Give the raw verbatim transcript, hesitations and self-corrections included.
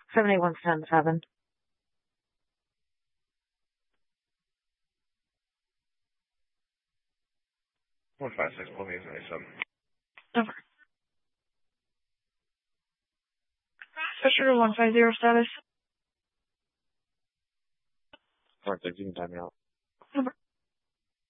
seven eight one ten seven. One five six, one eight nine seven. Over. Fisher one five zero status. Alright, you can time me out. Over.